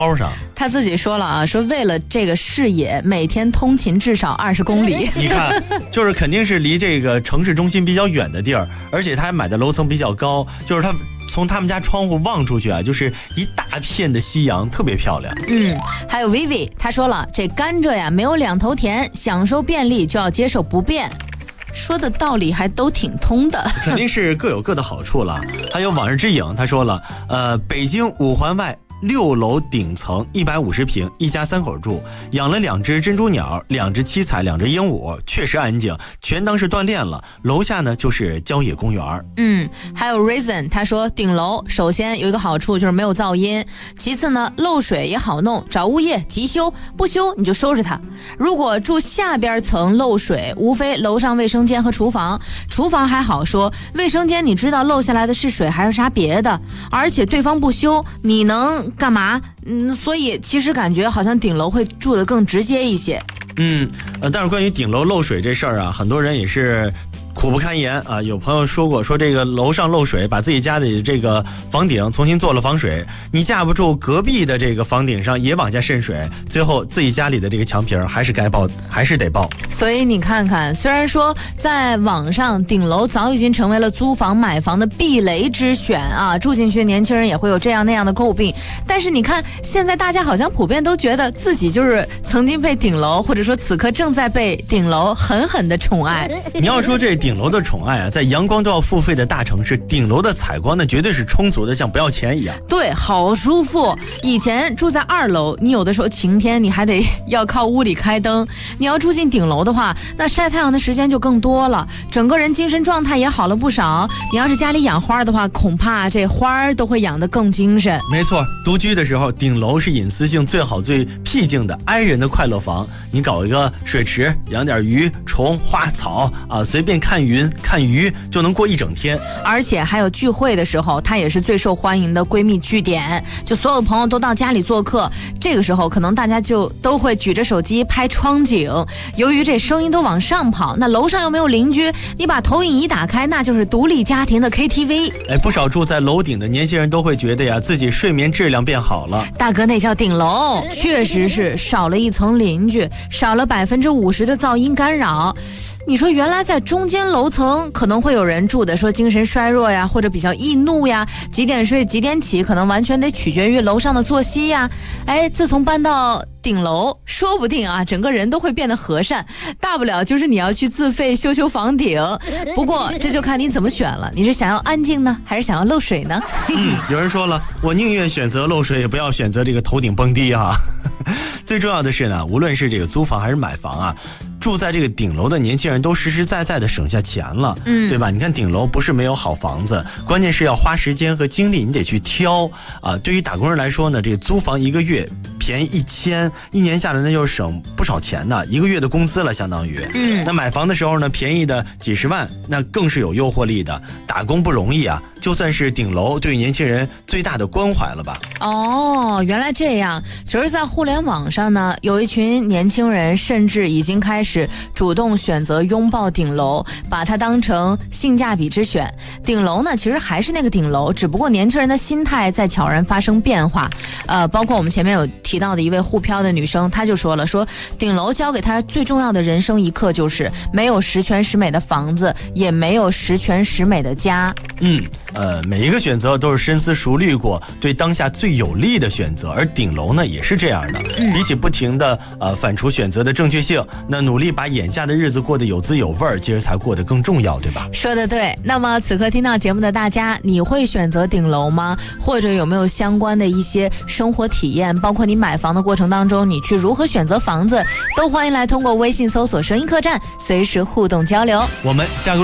上。 他自己说了啊，说为了这个视野，每天通勤至少20公里。 你看，就是肯定是离这个城市中心比较远的地儿，而且他还买的楼层比较高，就是他从他们家窗户望出去啊，就是一大片的夕阳，特别漂亮。 还有 Vivi， 他说了，这甘蔗呀没有两头甜，享受便利就要接受不便。说的道理还都挺通的， 肯定是各有各的好处了。还有往日之影，他说了，北京5环外6楼顶层150平，一家3口住，养了2只珍珠鸟，2只七彩，2只鹦鹉，确实安静，全当是锻炼了。楼下呢就是郊野公园。 还有 Reason， 他说顶楼首先有一个好处就是没有噪音，其次呢漏水也好弄，找物业急修，不修你就收拾它。如果住下边层漏水，无非楼上卫生间和厨房还好说，卫生间你知道漏下来的是水还是啥别的，而且对方不修，你能干嘛？所以其实感觉好像顶楼会住得更直接一些。 但是关于顶楼漏水这事儿啊，很多人也是苦不堪言啊！有朋友说过，说这个楼上漏水，把自己家的这个房顶重新做了防水，你架不住隔壁的这个房顶上也往下渗水，最后自己家里的这个墙皮还是得爆。 所以你看看，虽然说在网上顶楼早已经成为了租房买房的避雷之选啊，住进去的年轻人也会有这样那样的诟病，但是你看现在大家好像普遍都觉得自己就是曾经被顶楼，或者说此刻正在被顶楼狠狠的宠爱。 你要说这顶楼的宠爱啊，在阳光都要付费的大城市，顶楼的采光呢绝对是充足的，像不要钱一样。 对，好舒服。以前住在2楼，你有的时候晴天你还得要靠屋里开灯，你要住进顶楼的话，那晒太阳的时间就更多了，整个人精神状态也好了不少。你要是家里养花的话，恐怕这花都会养得更精神。 没错，独居的时候，顶楼是隐私性最好最僻静的哀人的快乐房。你搞一个水池，养点鱼虫花草啊，随便看云看鱼就能过一整天。 而且还有聚会的时候，它也是最受欢迎的闺蜜据点，就所有朋友都到家里做客，这个时候可能大家就都会举着手机拍窗景，由于这声音都往上跑，那楼上又没有邻居，你把投影仪打开，那就是独立家庭的 KTV。 不少住在楼顶的年轻人都会觉得呀，自己睡眠质量变好了。 大哥，那叫顶楼，确实是少了一层邻居，少了50%的噪音干扰。你说原来在中间楼层可能会有人住的说精神衰弱呀，或者比较易怒呀，几点睡几点起可能完全得取决于楼上的作息呀。自从搬到顶楼，说不定啊整个人都会变得和善，大不了就是你要去自费修房顶。不过这就看你怎么选了，你是想要安静呢，还是想要漏水呢？ 有人说了，我宁愿选择漏水，也不要选择这个头顶蹦迪啊。最重要的是呢，无论是这个租房还是买房啊，住在这个顶楼的年轻人都实实在在的省下钱了，对吧？你看顶楼不是没有好房子，关键是要花时间和精力，你得去挑啊。对于打工人来说呢，这个租房1个月便宜1000，一年下来那就省不少钱呢，1个月的工资了相当于。那买房的时候呢，便宜的几十万，那更是有诱惑力的。打工不容易啊，就算是顶楼对年轻人最大的关怀了吧。 原来这样。其实在互联网上呢，有一群年轻人甚至已经开始主动选择拥抱顶楼，把它当成性价比之选。顶楼呢其实还是那个顶楼，只不过年轻人的心态在悄然发生变化。包括我们前面有提到的一位沪漂的女生，她就说了，说顶楼教给她最重要的人生一课就是没有十全十美的房子，也没有十全十美的家。 每一个选择都是深思熟虑过，对当下最有利的选择，而顶楼呢也是这样的。比起不停的反刍选择的正确性，那努力把眼下的日子过得有滋有味，其实才过得更重要，对吧？ 说得对。那么此刻听到节目的大家，你会选择顶楼吗？或者有没有相关的一些生活体验，包括你买房的过程当中，你去如何选择房子，都欢迎来通过微信搜索声音客栈随时互动交流。 我们下个